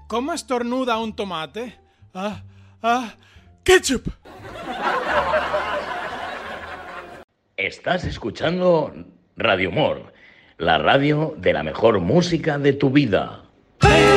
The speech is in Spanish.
¿Cómo estornuda un tomate? Ketchup. Estás escuchando Radio Humor, la radio de la mejor música de tu vida.